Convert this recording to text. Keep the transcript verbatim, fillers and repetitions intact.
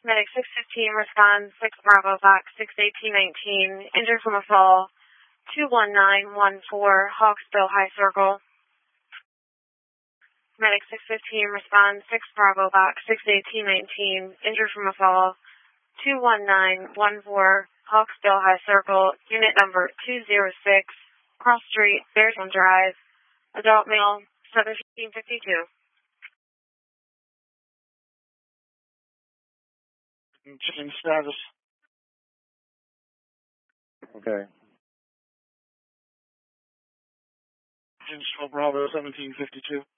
Medic six fifteen responds six Bravo Fox six eighteen nineteen, injured from a fall, two one nine one four, Hawksbill High Circle. Medic six fifteen responds six Bravo Fox six eighteen nineteen, injured from a fall, two one nine one four, Hawksbill High Circle, unit number two zero six, Cross Street, Beartown Drive, adult male, seventeen fifty-two. Checking status. Okay. Engine twelve Bravo seventeen fifty-two.